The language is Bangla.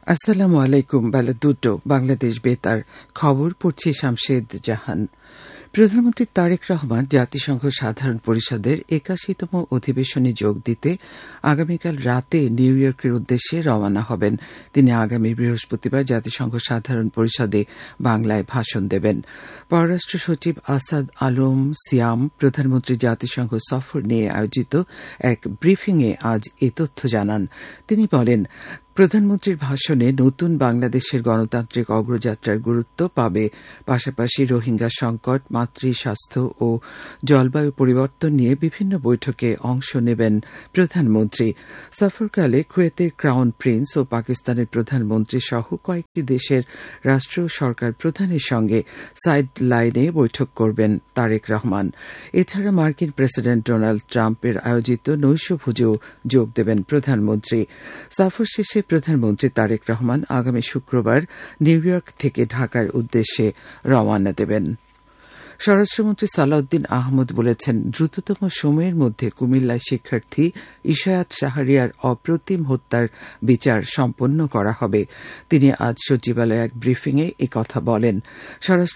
আসসালামু আলাইকুম। বেলা 2টো বাংলাদেশ বেতার খবর পড়ছি শামশেদ জাহান। প্রধানমন্ত্রী তারেক রহমান জাতিসংঘ সাধারণ পরিষদের 81তম অধিবেশনে যোগ দিতে আগামীকাল রাতে নিউ ইয়র্কের উদ্দেশ্যে রওনা হবেন। তিনি আগামী বৃহস্পতিবার জাতিসংঘ সাধারণ পরিষদে বাংলায় ভাষণ দেবেন। পররাষ্ট্র সচিব আসাদ আলম সিয়াম প্রধানমন্ত্রী জাতিসংঘ সফর নিয়ে আয়োজিত এক ব্রিফিংয়ে আজ এ তথ্য জানান। তিনি বলেন, প্রধানমন্ত্রীর ভাষণে নতুন বাংলাদেশের গণতান্ত্রিক অগ্রযাত্রার গুরুত্ব পাবে। পাশাপাশি রোহিঙ্গা সংকট, মাতৃস্বাস্থ্য ও জলবায়ু পরিবর্তন নিয়ে বিভিন্ন বৈঠকে অংশ নেবেন প্রধানমন্ত্রী। সফরকালে কুয়েতের ক্রাউন প্রিন্স ও পাকিস্তানের প্রধানমন্ত্রী সহ কয়েকটি দেশের রাষ্ট্র সরকার প্রধানের সঙ্গে সাইড লাইনে বৈঠক করবেন তারেক রহমান। এছাড়া মার্কিন প্রেসিডেন্ট ডোনাল্ড ট্রাম্পের আয়োজিত নৈশভোজেও যোগ দেবেন প্রধানমন্ত্রী। সফর শেষে প্রধানমন্ত্রী তারেক রহমান আগামী শুক্রবার নিউ ইয়র্ক থেকে ঢাকার উদ্দেশ্যে রওয়ানা দেবেন। স্বরাষ্ট্রমন্ত্রী সালাউদ্দিন আহমদ বলেছেন, দ্রুততম সময়ের মধ্যে কুমিল্লায় শিক্ষার্থী ইশায়াত শাহরিয়ার অপ্রতিম হত্যার বিচার সম্পন্ন করা হবে। তিনি আজ সচিবালয়ে এক ব্রিফিংয়ে একথা বলেন।